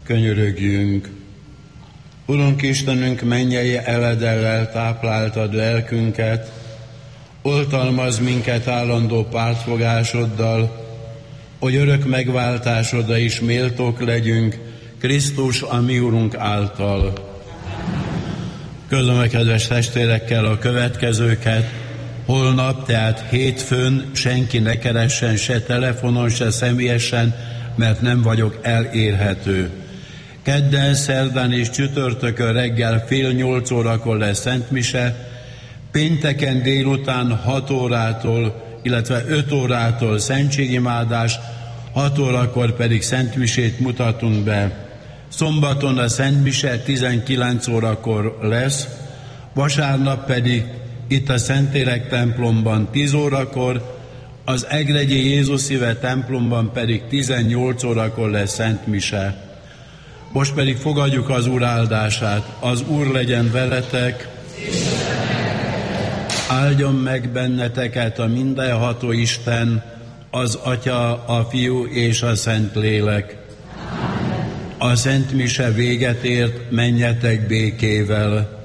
Könyörögjünk! Urunk Istenünk, mennyei eledellel tápláltad lelkünket, oltalmaz minket állandó pártfogásoddal, hogy örök megváltásodra is méltók legyünk Krisztus, a mi Urunk által. Közlöm a kedves testvérekkel a következőket. Holnap, tehát hétfőn senki ne keressen se telefonon, se személyesen, mert nem vagyok elérhető. Kedden, szerdán és csütörtökön reggel 7:30 lesz szentmise, pénteken délután 6 órától, illetve 5 órától szentségimádás, 6 órakor pedig szentmisét mutatunk be. Szombaton a szentmise 19 órakor lesz, vasárnap pedig itt a Szentlélek templomban 10 órakor, az Egregyi Jézus Szíve templomban pedig 18 órakor lesz szentmise. Most pedig fogadjuk az Úr áldását. Az Úr legyen veletek, áldjon meg benneteket a mindenható Isten, az Atya, a Fiú és a Szentlélek. A szentmise véget ért, menjetek békével.